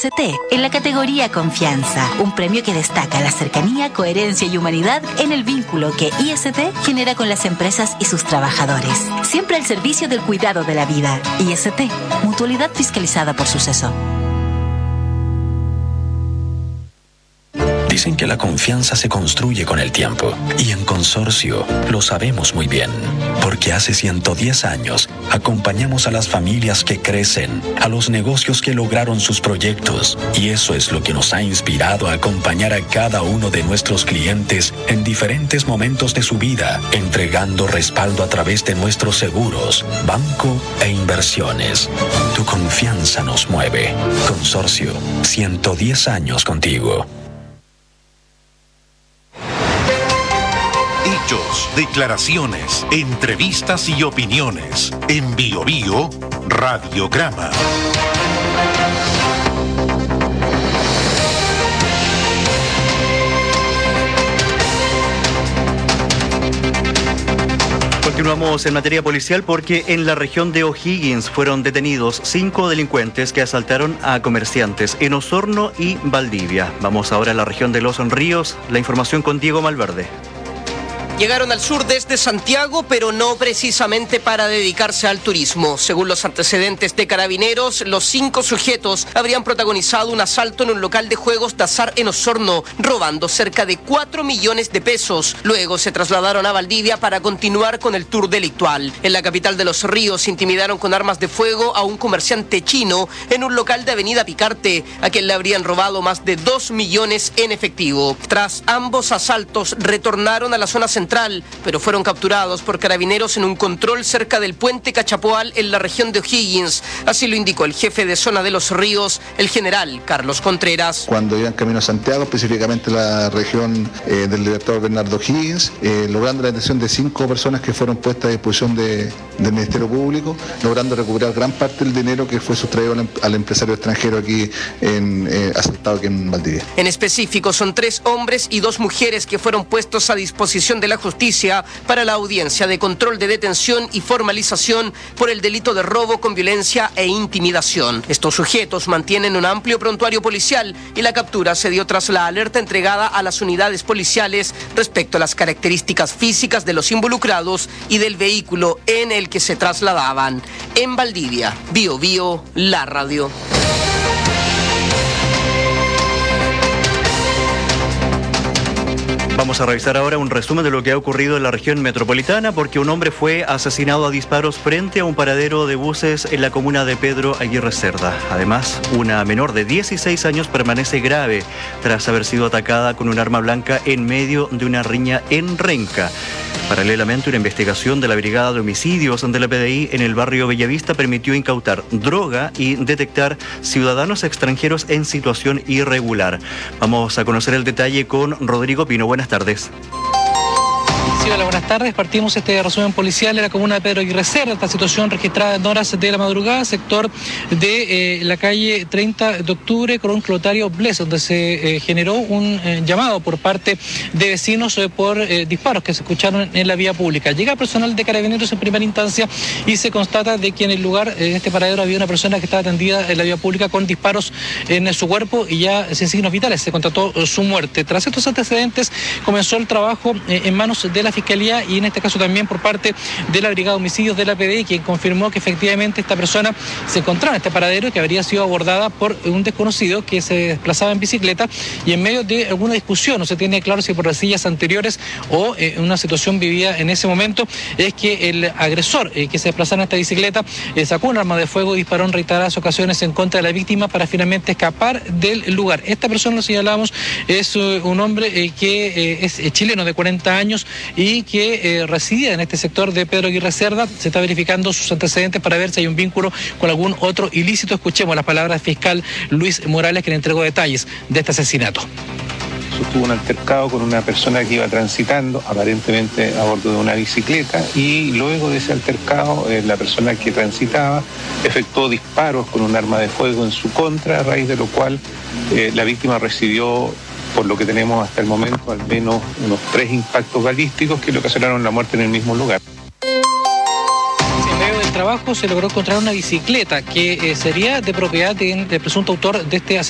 IST en la categoría Confianza, un premio que destaca la cercanía, coherencia y humanidad en el vínculo que IST genera con las empresas y sus trabajadores. Siempre al servicio del cuidado de la vida. IST, mutualidad fiscalizada por Suceso. Dicen que la confianza se construye con el tiempo, y en Consorcio lo sabemos muy bien, porque hace 110 años acompañamos a las familias que crecen, a los negocios que lograron sus proyectos, y eso es lo que nos ha inspirado a acompañar a cada uno de nuestros clientes en diferentes momentos de su vida, entregando respaldo a través de nuestros seguros, banco e inversiones. Tu confianza nos mueve. Consorcio, 110 años contigo. Hechos, declaraciones, entrevistas y opiniones. En Bio Bio, Radiograma. Continuamos en materia policial porque en la región de O'Higgins fueron detenidos 5 delincuentes que asaltaron a comerciantes en Osorno y Valdivia. Vamos ahora a la región de Los Ríos. La información con Diego Malverde. Llegaron al sur desde Santiago, pero no precisamente para dedicarse al turismo. Según los antecedentes de Carabineros, los 5 sujetos habrían protagonizado un asalto en un local de juegos de azar en Osorno, robando cerca de 4 millones de pesos. Luego se trasladaron a Valdivia para continuar con el tour delictual. En la capital de Los Ríos intimidaron con armas de fuego a un comerciante chino en un local de Avenida Picarte, a quien le habrían robado más de 2 millones en efectivo. Tras ambos asaltos, retornaron a la zona central, pero fueron capturados por Carabineros en un control cerca del puente Cachapoal en la región de O'Higgins. Así lo indicó el jefe de zona de Los Ríos, el general Carlos Contreras. Cuando iban camino a Santiago, específicamente la región del Libertador Bernardo O'Higgins, logrando la detención de 5 personas que fueron puestas a disposición del Ministerio Público, logrando recuperar gran parte del dinero que fue sustraído al empresario extranjero aquí asaltado aquí en Valdivia. En específico, son 3 hombres y 2 mujeres que fueron puestos a disposición de la justicia para la audiencia de control de detención y formalización por el delito de robo con violencia e intimidación. Estos sujetos mantienen un amplio prontuario policial y la captura se dio tras la alerta entregada a las unidades policiales respecto a las características físicas de los involucrados y del vehículo en el que se trasladaban. En Valdivia, Bio Bio, la radio. Vamos a revisar ahora un resumen de lo que ha ocurrido en la región metropolitana, porque un hombre fue asesinado a disparos frente a un paradero de buses en la comuna de Pedro Aguirre Cerda. Además, una menor de 16 años permanece grave tras haber sido atacada con un arma blanca en medio de una riña en Renca. Paralelamente, una investigación de la Brigada de Homicidios de la PDI en el barrio Bellavista permitió incautar droga y detectar ciudadanos extranjeros en situación irregular. Vamos a conocer el detalle con Rodrigo Pino. Buenas tardes. Sí, hola, buenas tardes. Partimos este resumen policial en la comuna de Pedro Aguirre Cerda. Esta situación registrada en horas de la madrugada, sector de la calle 30 de octubre con un Clotario Bles, donde se generó un llamado por parte de vecinos por disparos que se escucharon en la vía pública. Llega personal de Carabineros en primera instancia y se constata de que en el lugar, en este paradero, había una persona que estaba atendida en la vía pública con disparos en su cuerpo y ya sin signos vitales. Se constató su muerte. Tras estos antecedentes, comenzó el trabajo en manos de la Fiscalía y en este caso también por parte de la Brigada de Homicidios de la PDI, quien confirmó que efectivamente esta persona se encontraba en este paradero y que habría sido abordada por un desconocido que se desplazaba en bicicleta y en medio de alguna discusión, no se tiene claro si por resillas anteriores o una situación vivida en ese momento, es que el agresor que se desplazaba en esta bicicleta sacó un arma de fuego y disparó en reiteradas ocasiones en contra de la víctima para finalmente escapar del lugar. Esta persona, lo señalamos, es un hombre que es chileno de 40 años y que residía en este sector de Pedro Aguirre Cerda. Se está verificando sus antecedentes para ver si hay un vínculo con algún otro ilícito. Escuchemos las palabras del fiscal Luis Morales, que le entregó detalles de este asesinato. Tuvo un altercado con una persona que iba transitando, aparentemente a bordo de una bicicleta, y luego de ese altercado, la persona que transitaba efectuó disparos con un arma de fuego en su contra, a raíz de lo cual la víctima recibió, por lo que tenemos hasta el momento, al menos unos 3 impactos balísticos que le ocasionaron la muerte en el mismo lugar. En medio del trabajo se logró encontrar una bicicleta que sería de propiedad del presunto autor de este asesinato.